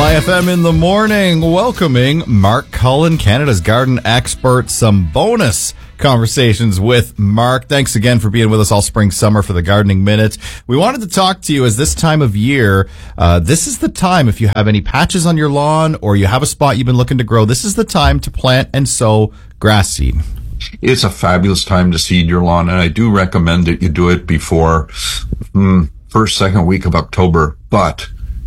My FM in the morning, welcoming Mark Cullen, Canada's garden expert. Some bonus conversations with Mark. Thanks again for being with us all spring, summer for the Gardening Minute. We wanted to talk to you as this time of year, this is the time if you have any patches on your lawn or you have a spot you've been looking to grow, this is the time to plant and sow grass seed. It's a fabulous time to seed your lawn, and I do recommend that you do it before first, second week of October. But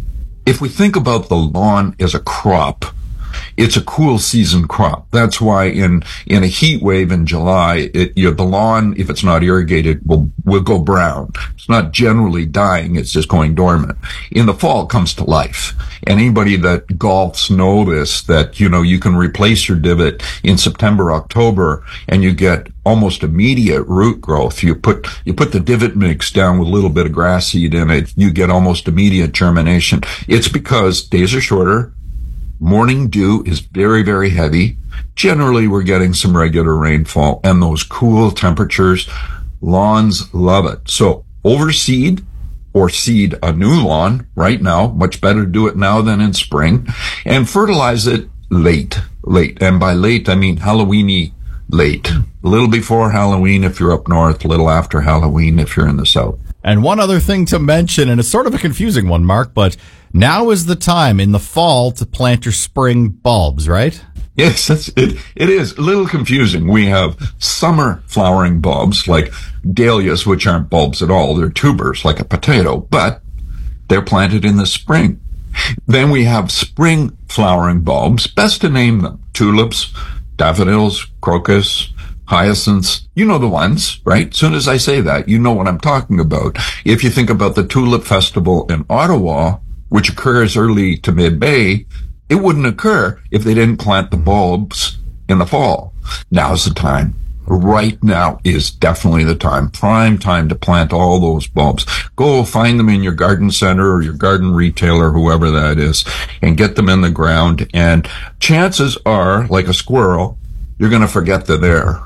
if we think about the lawn as a crop, it's a cool season crop. That's why in a heat wave in July, the lawn, if it's not irrigated, will go brown. It's not generally dying. It's just going dormant. In the fall, it comes to life. And anybody that golfs know this, that, you can replace your divot in September, October, and you get almost immediate root growth. You put the divot mix down with a little bit of grass seed in it, you get almost immediate germination. It's because days are shorter. Morning dew is very, very heavy. Generally, we're getting some regular rainfall, and those cool temperatures, lawns love it. So overseed or seed a new lawn right now. Much better to do it now than in spring, and fertilize it late. And by late, I mean Halloween-y late. A little before Halloween if you're up north, a little after Halloween if you're in the south. And one other thing to mention, and it's sort of a confusing one, Mark, but now is the time in the fall to plant your spring bulbs, right? Yes, it is a little confusing. We have summer flowering bulbs like dahlias, which aren't bulbs at all. They're tubers like a potato, but they're planted in the spring. Then we have spring flowering bulbs, best to name them: tulips, daffodils, crocus, hyacinths. You know the ones, right? As soon as I say that, you know what I'm talking about. If you think about the Tulip Festival in Ottawa, which occurs early to mid-May, it wouldn't occur if they didn't plant the bulbs in the fall. Now's the time. Right now is definitely the time. Prime time to plant all those bulbs. Go find them in your garden center or your garden retailer, whoever that is, and get them in the ground. And chances are, like a squirrel, you're going to forget they're there.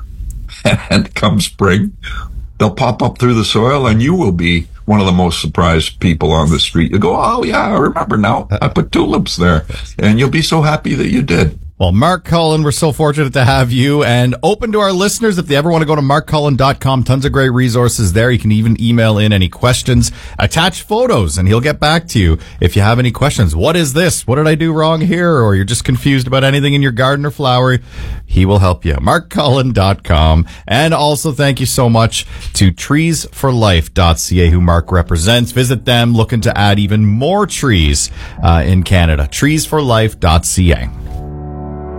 And come spring, they'll pop up through the soil, and you will be one of the most surprised people on the street. You go, oh yeah, I remember now. I put tulips there. And you'll be so happy that you did. Well, Mark Cullen, we're so fortunate to have you, and open to our listeners. If they ever want to go to markcullen.com, tons of great resources there. You can even email in any questions, attach photos, and he'll get back to you if you have any questions. What is this? What did I do wrong here? Or you're just confused about anything in your garden or flower. He will help you. markcullen.com. And also thank you so much to treesforlife.ca, who Mark represents. Visit them, looking to add even more trees in Canada. treesforlife.ca.